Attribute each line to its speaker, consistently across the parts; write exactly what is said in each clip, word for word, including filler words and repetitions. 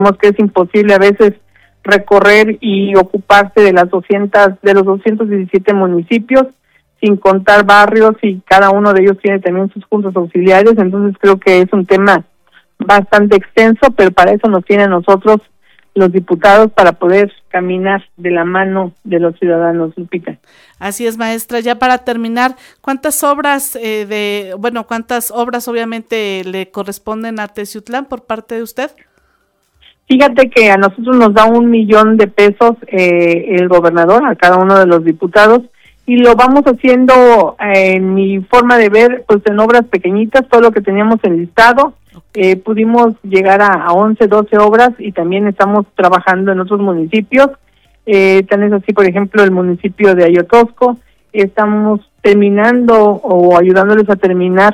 Speaker 1: que es imposible a veces recorrer y ocuparse de las doscientas, de los doscientos diecisiete municipios, sin contar barrios, y cada uno de ellos tiene también sus juntas auxiliares. Entonces creo que es un tema bastante extenso, pero para eso nos tiene a nosotros los diputados, para poder caminar de la mano de los ciudadanos, Lupita.
Speaker 2: Así es, maestra. Ya para terminar, ¿cuántas obras eh, de, bueno, cuántas obras obviamente le corresponden a Teciutlán por parte de usted?
Speaker 1: Fíjate que a nosotros nos da un millón de pesos eh, el gobernador a cada uno de los diputados, y lo vamos haciendo, eh, en mi forma de ver, pues en obras pequeñitas, todo lo que teníamos enlistado. Eh, pudimos llegar a, a once, doce obras, y también estamos trabajando en otros municipios. Eh, tan es así, por ejemplo, el municipio de Ayotosco, estamos terminando o ayudándoles a terminar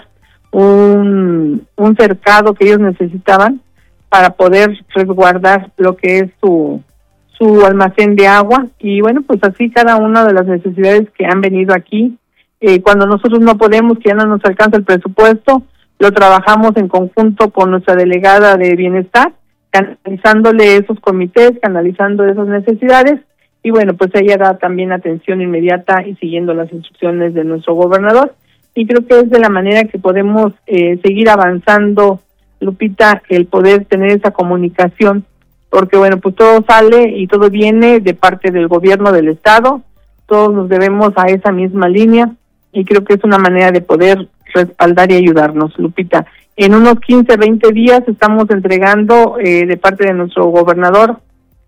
Speaker 1: un, un cercado que ellos necesitaban para poder resguardar lo que es su su almacén de agua. Y bueno, pues así cada una de las necesidades que han venido aquí. Eh, cuando nosotros no podemos, que ya no nos alcanza el presupuesto, lo trabajamos en conjunto con nuestra delegada de bienestar, canalizándole esos comités, canalizando esas necesidades, y bueno, pues ella da también atención inmediata y siguiendo las instrucciones de nuestro gobernador, y creo que es de la manera que podemos eh, seguir avanzando, Lupita, el poder tener esa comunicación, porque bueno, pues todo sale y todo viene de parte del gobierno del estado, todos nos debemos a esa misma línea, y creo que es una manera de poder respaldar y ayudarnos, Lupita. En unos quince, veinte días estamos entregando eh, de parte de nuestro gobernador,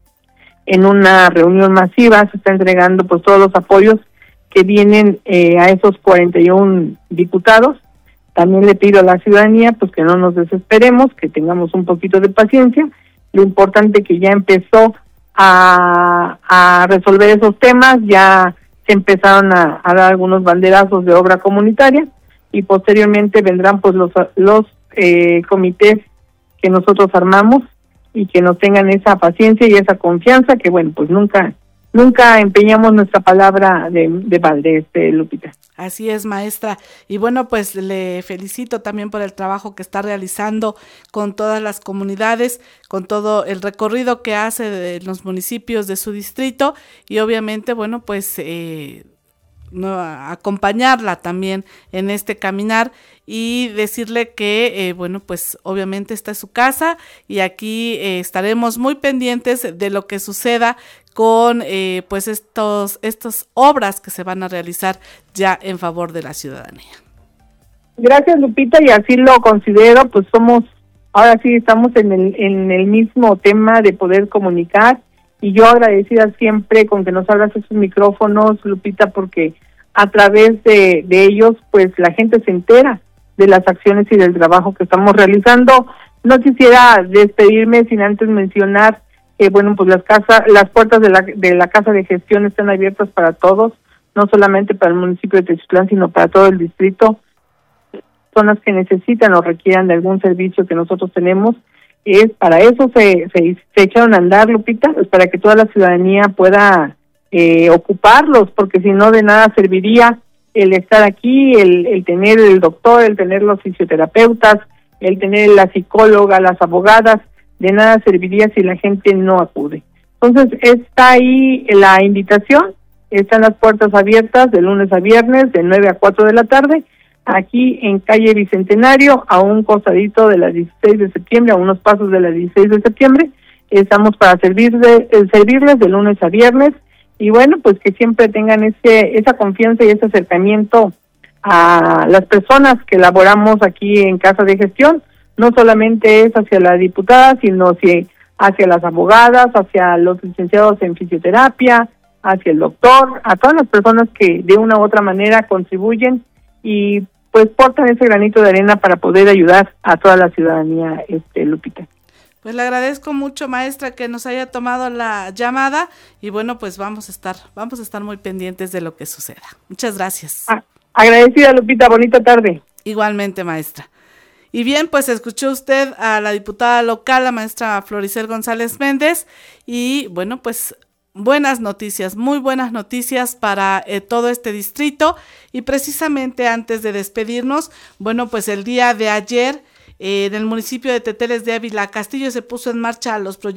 Speaker 1: en una reunión masiva, se está entregando pues todos los apoyos que vienen eh, a esos cuarenta y uno diputados. También le pido a la ciudadanía pues que no nos desesperemos, que tengamos un poquito de paciencia. Lo importante que ya empezó a, a resolver esos temas, ya se empezaron a, a dar algunos banderazos de obra comunitaria, y posteriormente vendrán pues los los eh, comités que nosotros armamos, y que nos tengan esa paciencia y esa confianza, que bueno, pues nunca nunca empeñamos nuestra palabra de, de balde, este, Lupita.
Speaker 2: Así es, maestra. Y bueno, pues le felicito también por el trabajo que está realizando con todas las comunidades, con todo el recorrido que hace de los municipios de su distrito, y obviamente, bueno, pues eh, no, acompañarla también en este caminar, y decirle que, eh, bueno, pues obviamente esta es su casa, y aquí eh, estaremos muy pendientes de lo que suceda con eh, pues estos estas obras que se van a realizar ya en favor de la ciudadanía.
Speaker 1: Gracias, Lupita, y así lo considero. Pues somos, ahora sí estamos en el en el mismo tema de poder comunicar, y yo agradecida siempre con que nos abras esos micrófonos, Lupita, porque a través de, de ellos pues la gente se entera de las acciones y del trabajo que estamos realizando. No quisiera despedirme sin antes mencionar que bueno, pues las casas, las puertas de la de la casa de gestión están abiertas para todos, no solamente para el municipio de Teciutlán, sino para todo el distrito. Personas que necesitan o requieran de algún servicio que nosotros tenemos, es para eso se se, se echaron a andar, Lupita, pues para que toda la ciudadanía pueda eh, ocuparlos, porque si no, de nada serviría el estar aquí, el, el tener el doctor, el tener los fisioterapeutas, el tener la psicóloga, las abogadas. De nada serviría si la gente no acude. Entonces está ahí la invitación, están las puertas abiertas de lunes a viernes de nueve a cuatro de la tarde, aquí en calle Bicentenario, a un costadito de la dieciséis de septiembre, a unos pasos de la dieciséis de septiembre. Estamos para servirles, servirles de lunes a viernes, y bueno, pues que siempre tengan ese esa confianza y ese acercamiento a las personas que laboramos aquí en Casa de Gestión. No solamente es hacia la diputada, sino hacia las abogadas, hacia los licenciados en fisioterapia, hacia el doctor, a todas las personas que de una u otra manera contribuyen y pues portan ese granito de arena para poder ayudar a toda la ciudadanía, este Lupita.
Speaker 2: Pues le agradezco mucho, maestra, que nos haya tomado la llamada, y bueno, pues vamos a estar, vamos a estar muy pendientes de lo que suceda. Muchas gracias.
Speaker 1: Ah, agradecida, Lupita, bonita tarde.
Speaker 2: Igualmente, maestra. Y bien, pues escuchó usted a la diputada local, la maestra Floricel González Méndez, y bueno, pues buenas noticias, muy buenas noticias para eh, todo este distrito. Y precisamente antes de despedirnos, bueno, pues el día de ayer eh, en el municipio de Teteles de Ávila Castillo se puso en marcha los proyectos